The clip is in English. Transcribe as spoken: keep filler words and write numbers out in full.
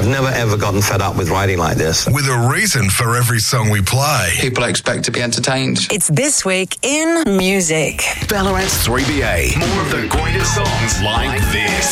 never ever gotten fed up with writing like this. With a reason for every song we play. People expect to be entertained. It's This Week in Music. Ballarat's three B A. More of the greatest songs like this.